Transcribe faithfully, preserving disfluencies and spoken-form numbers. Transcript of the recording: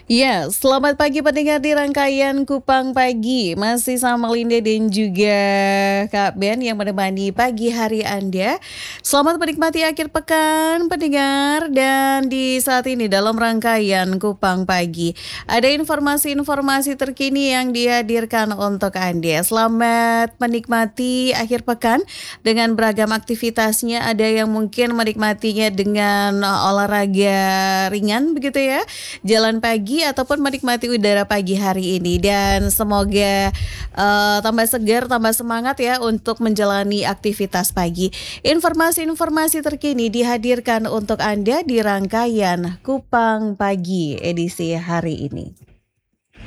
Ya, selamat pagi pendengar di rangkaian Kupang Pagi. Masih sama Linda dan juga Kak Ben yang menemani pagi hari Anda. Selamat menikmati akhir pekan pendengar. Dan di saat ini dalam rangkaian Kupang Pagi, ada informasi-informasi terkini yang dihadirkan untuk Anda. Selamat menikmati akhir pekan dengan beragam aktivitasnya. Ada yang mungkin menikmatinya dengan uh, olahraga ringan begitu ya, jalan pagi ataupun menikmati udara pagi hari ini, dan semoga eh, tambah segar, tambah semangat ya untuk menjalani aktivitas pagi. Informasi-informasi terkini dihadirkan untuk Anda di rangkaian Kupang Pagi edisi hari ini.